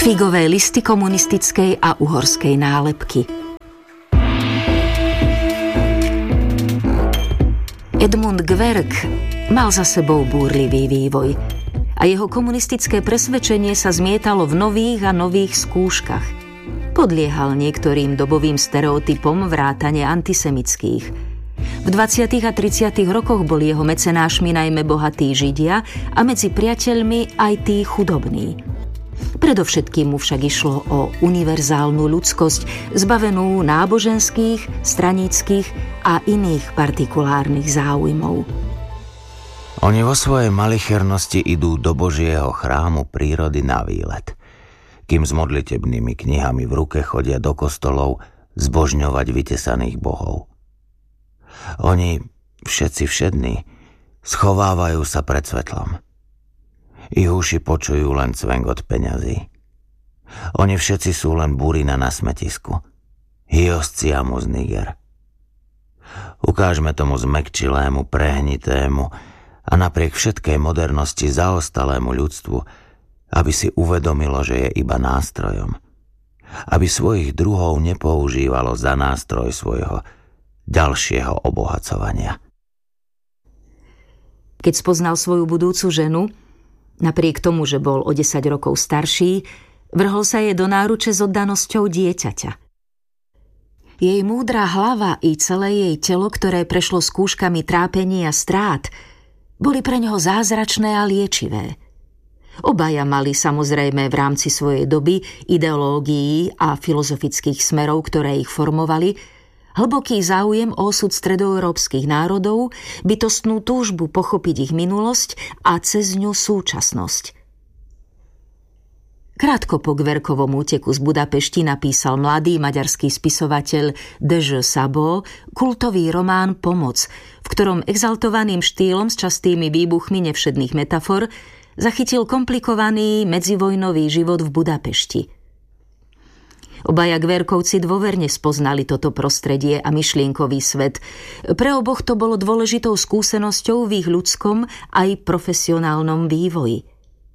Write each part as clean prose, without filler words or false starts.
Figové listy komunistickej a uhorskej nálepky. Edmund Gverk mal za sebou búrlivý vývoj a jeho komunistické presvedčenie sa zmietalo v nových a nových skúškach. Podliehal niektorým dobovým stereotypom vrátane antisemických. V 20. a 30. rokoch boli jeho mecenášmi najmä bohatí Židia a medzi priateľmi aj tí chudobní. Predovšetkým mu však išlo o univerzálnu ľudskosť, zbavenú náboženských, straníckych a iných partikulárnych záujmov. Oni vo svojej malichernosti idú do Božieho chrámu prírody na výlet, kým s modlitebnými knihami v ruke chodia do kostolov zbožňovať vytesaných bohov. Oni, všetci všední, schovávajú sa pred svetlom. Ich uši počujú len cvenk od peňazí. Oni všetci sú len burina na smetisku. Hiosciamus niger. Ukážme tomu zmäkčilému, prehnitému a napriek všetkej modernosti zaostalému ľudstvu, aby si uvedomilo, že je iba nástrojom. Aby svojich druhov nepoužívalo za nástroj svojho ďalšieho obohacovania. Keď spoznal svoju budúcu ženu, napriek tomu, že bol o 10 rokov starší, vrhol sa jej do náruče s oddanosťou dieťaťa. Jej múdra hlava i celé jej telo, ktoré prešlo skúškami trápení a strát, boli pre ňoho zázračné a liečivé. Obaja mali samozrejme v rámci svojej doby, ideológií a filozofických smerov, ktoré ich formovali, hlboký záujem o osud stredoeurópskych národov, bytostnú túžbu pochopiť ich minulosť a cez ňu súčasnosť. Krátko po Gverkovom úteku z Budapešti napísal mladý maďarský spisovateľ Dezső Szabó kultový román Pomoc, v ktorom exaltovaným štýlom s častými výbuchmi nevšedných metafor zachytil komplikovaný medzivojnový život v Budapešti. Obaja Gverkovci dôverne spoznali toto prostredie a myšlienkový svet. Pre oboch to bolo dôležitou skúsenosťou v ich ľudskom aj profesionálnom vývoji.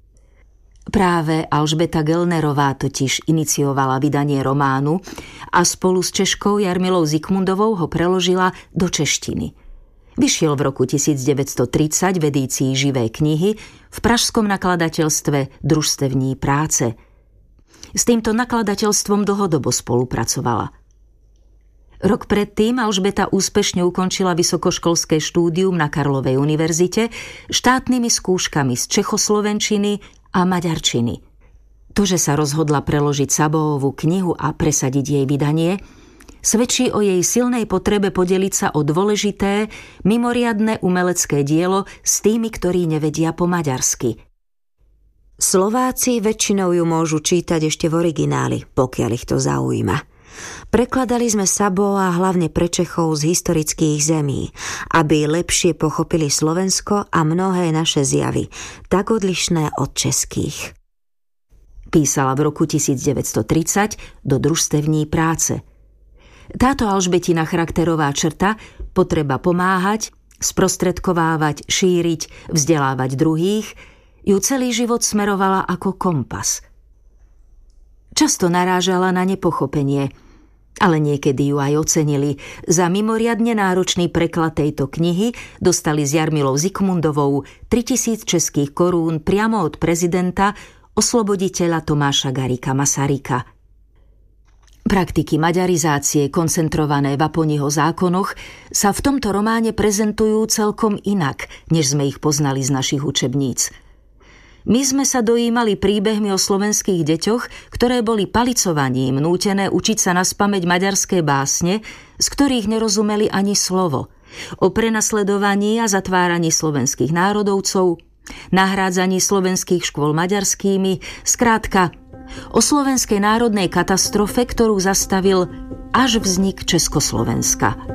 Práve Alžbeta Gelnerová totiž iniciovala vydanie románu a spolu s Češkou Jarmilou Zikmundovou ho preložila do češtiny. Vyšiel v roku 1930 v edícii Živé knihy v pražskom nakladateľstve Družstevní práce. S týmto nakladateľstvom dlhodobo spolupracovala. Rok predtým Alžbeta úspešne ukončila vysokoškolské štúdium na Karlovej univerzite štátnymi skúškami z čechoslovenčiny a maďarčiny. To, že sa rozhodla preložiť Szabóovu knihu a presadiť jej vydanie, svedčí o jej silnej potrebe podeliť sa o dôležité, mimoriadne umelecké dielo s tými, ktorí nevedia po maďarsky. Slováci väčšinou ju môžu čítať ešte v origináli, pokiaľ ich to zaujíma. Prekladali sme Szabóa hlavne pre Čechov z historických zemí, aby lepšie pochopili Slovensko a mnohé naše zjavy, tak odlišné od českých. Písala v roku 1930 do Družstevní práce. Táto Alžbetina charakterová črta, potreba pomáhať, sprostredkovávať, šíriť, vzdelávať druhých, ju celý život smerovala ako kompas. Často narážala na nepochopenie, ale niekedy ju aj ocenili. Za mimoriadne náročný preklad tejto knihy dostali s Jarmilou Zikmundovou 3000 českých korún priamo od prezidenta, osloboditeľa Tomáša Garrigua Masaryka. Praktiky maďarizácie koncentrované v Aponiho zákonoch sa v tomto románe prezentujú celkom inak, než sme ich poznali z našich učebníc. My sme sa dojímali príbehmi o slovenských deťoch, ktoré boli palicovaním nútené učiť sa naspamäť maďarské básne, z ktorých nerozumeli ani slovo, o prenasledovaní a zatváraní slovenských národovcov, nahrádzaní slovenských škôl maďarskými, skrátka o slovenskej národnej katastrofe, ktorú zastavil až vznik Československa.